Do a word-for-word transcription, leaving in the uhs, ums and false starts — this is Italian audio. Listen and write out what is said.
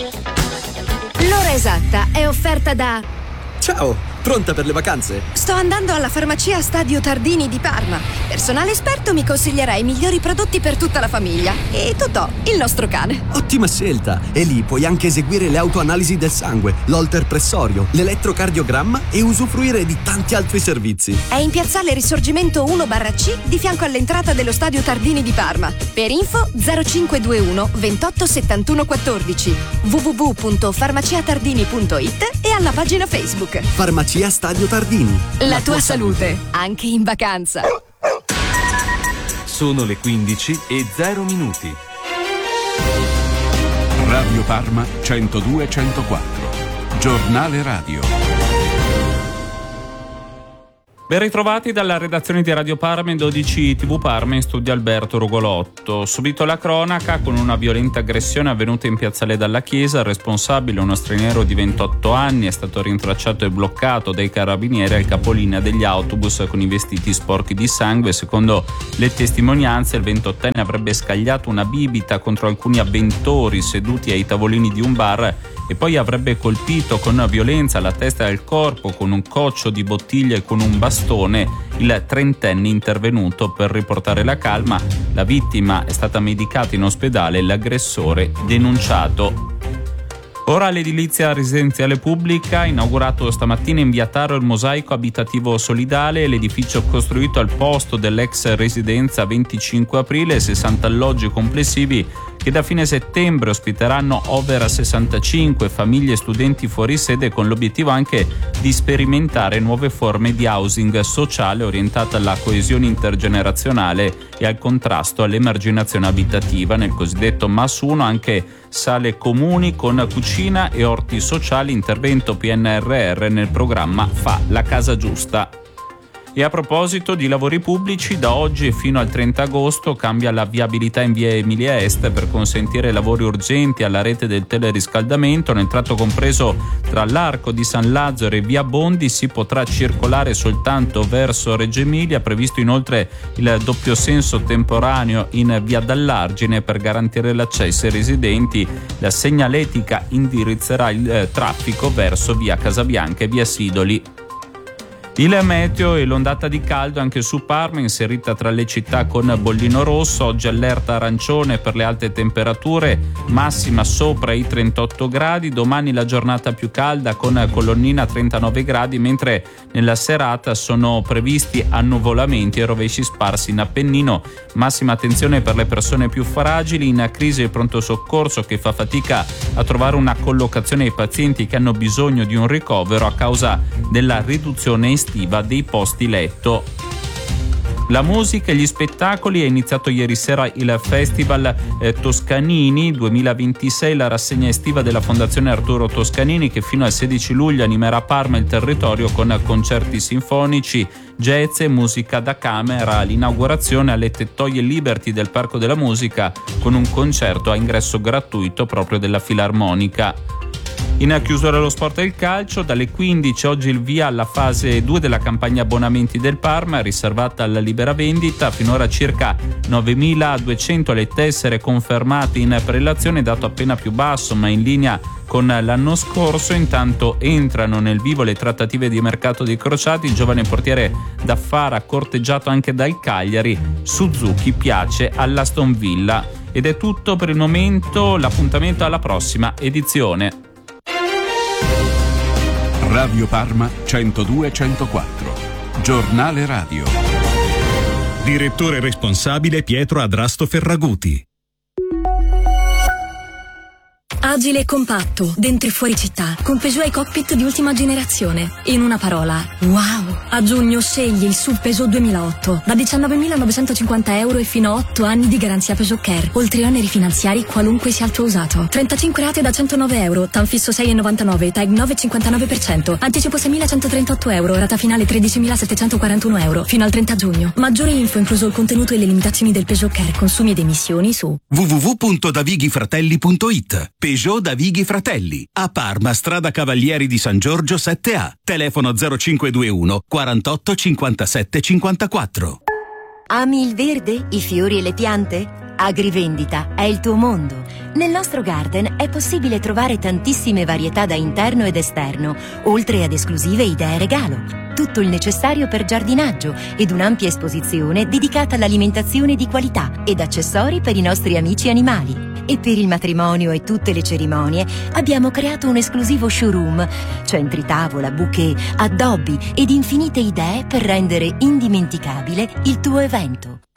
L'ora esatta è offerta da... Ciao, pronta per le vacanze? Sto andando alla farmacia Stadio Tardini di Parma. Personale esperto mi consiglierà i migliori prodotti per tutta la famiglia. E Totò, il nostro cane. Ottima scelta! E lì puoi anche eseguire le autoanalisi del sangue, l'holter pressorio, l'elettrocardiogramma e usufruire di tanti altri servizi. È in piazzale Risorgimento uno barra C di fianco all'entrata dello Stadio Tardini di Parma. Per info zero cinque due uno ventotto settantuno quattordici, w w w punto farmaciatardini punto it e alla pagina Facebook. Farmacia Stadio Tardini. La, La tua, tua salute, salute, anche in vacanza. Sono le quindici e zero minuti. Radio Parma centodue centoquattro. Giornale radio. Ben ritrovati dalla redazione di Radio Parma in dodici tivù Parma, in studio Alberto Rugolotto. Subito la cronaca con una violenta aggressione avvenuta in piazzale Dalla Chiesa. Il responsabile, uno straniero di ventotto anni, è stato rintracciato e bloccato dai carabinieri al capolinea degli autobus con i vestiti sporchi di sangue. Secondo le testimonianze, il ventottenne avrebbe scagliato una bibita contro alcuni avventori seduti ai tavolini di un bar e poi avrebbe colpito con violenza la testa e il corpo con un coccio di bottiglia e con un bastone il trentenne intervenuto per riportare la calma. La vittima è stata medicata in ospedale e l'aggressore denunciato. Ora l'edilizia residenziale pubblica, inaugurato stamattina in via Taro il mosaico abitativo solidale, l'edificio costruito al posto dell'ex residenza venticinque aprile, sessanta alloggi complessivi che da fine settembre ospiteranno over sessantacinque famiglie e studenti fuori sede, con l'obiettivo anche di sperimentare nuove forme di housing sociale orientate alla coesione intergenerazionale e al contrasto all'emarginazione abitativa. Nel cosiddetto M A S uno anche sale comuni con cucina e orti sociali, intervento P N R R nel programma Fa la casa giusta. E a proposito di lavori pubblici, da oggi e fino al trenta agosto cambia la viabilità in via Emilia Est per consentire lavori urgenti alla rete del teleriscaldamento. Nel tratto compreso tra l'Arco di San Lazzaro e via Bondi si potrà circolare soltanto verso Reggio Emilia. Previsto inoltre il doppio senso temporaneo in via Dall'Argine per garantire l'accesso ai residenti. La segnaletica indirizzerà il eh, traffico verso via Casabianca e via Sidoli. Il meteo e l'ondata di caldo anche su Parma, inserita tra le città con bollino rosso. Oggi allerta arancione per le alte temperature, massima sopra i trentotto gradi. Domani la giornata più calda con colonnina trentanove gradi, mentre nella serata sono previsti annuvolamenti e rovesci sparsi in Appennino. Massima attenzione per le persone più fragili. In crisi il pronto soccorso, che fa fatica a trovare una collocazione ai pazienti che hanno bisogno di un ricovero a causa della riduzione estiva dei posti letto. La musica e gli spettacoli. È iniziato ieri sera il Festival eh, Toscanini duemilaventisei, la rassegna estiva della Fondazione Arturo Toscanini, che fino al sedici luglio animerà Parma e il territorio con concerti sinfonici, jazz e musica da camera. L'inaugurazione alle Tettoie Liberty del Parco della Musica, con un concerto a ingresso gratuito proprio della Filarmonica. In chiusura allo sport e il calcio, dalle quindici oggi il via alla fase due della campagna abbonamenti del Parma, riservata alla libera vendita. Finora circa novemiladuecento le tessere confermate in prelazione, dato appena più basso ma in linea con l'anno scorso. Intanto entrano nel vivo le trattative di mercato dei crociati. Il giovane portiere d'affari, corteggiato anche dal Cagliari, Suzuki, piace all'Aston Villa. Ed è tutto per il momento, l'appuntamento alla prossima edizione. Radio Parma centodue centoquattro. Giornale radio. Direttore responsabile Pietro Adrasto Ferraguti. Agile e compatto, dentro e fuori città, con Peugeot e cockpit di ultima generazione. In una parola, wow! A giugno scegli il S U V Peugeot duemilaotto da diciannovemilanovecentocinquanta euro e fino a otto anni di garanzia Peugeot Care, oltre oneri finanziari qualunque sia il tuo usato. trentacinque rate da centonove euro, TAN fisso sei virgola novantanove, T A G nove virgola cinquantanove per cento, anticipo seimilacentotrentotto euro, rata finale tredicimilasettecentoquarantuno euro, fino al trenta giugno. Maggiori info, incluso il contenuto e le limitazioni del Peugeot Care, consumi ed emissioni su w w w punto davighifratelli punto it. Peugeot Davighi Fratelli, a Parma, strada Cavalieri di San Giorgio sette A, telefono zero cinque due uno quarantotto cinquantasette cinquantaquattro. Ami il verde, i fiori e le piante? Agrivendita è il tuo mondo. Nel nostro garden è possibile trovare tantissime varietà da interno ed esterno, oltre ad esclusive idee regalo. Tutto il necessario per giardinaggio ed un'ampia esposizione dedicata all'alimentazione di qualità ed accessori per i nostri amici animali. E per il matrimonio e tutte le cerimonie abbiamo creato un esclusivo showroom, centri tavola, bouquet, addobbi ed infinite idee per rendere indimenticabile il tuo evento.